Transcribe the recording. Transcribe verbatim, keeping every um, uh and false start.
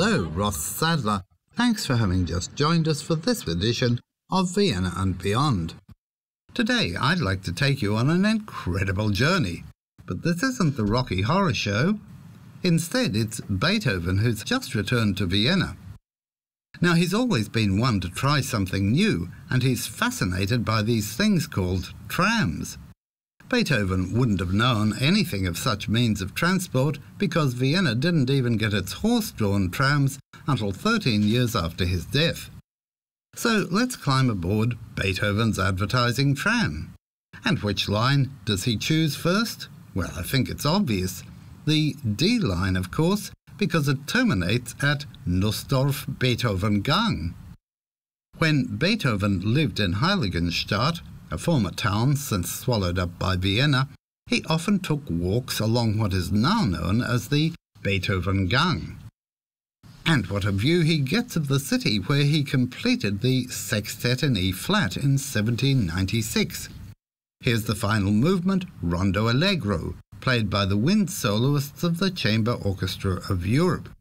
Hello, Ross Sadler. Thanks for having just joined us for this edition of Vienna and Beyond. Today, I'd like to take you on an incredible journey, but this isn't the Rocky Horror Show. Instead, it's Beethoven who's just returned to Vienna. Now, he's always been one to try something new, and he's fascinated by these things called trams. Beethoven wouldn't have known anything of such means of transport because Vienna didn't even get its horse-drawn trams until thirteen years after his death. So let's climb aboard Beethoven's advertising tram. And which line does he choose first? Well, I think it's obvious. The D line, of course, because it terminates at Nussdorf-Beethoven-Gang. When Beethoven lived in Heiligenstadt, a former town since swallowed up by Vienna, he often took walks along what is now known as the Beethoven Gang. And what a view he gets of the city where he completed the Sextet in E-flat in seventeen ninety-six. Here's the final movement, Rondo Allegro, played by the wind soloists of the Chamber Orchestra of Europe.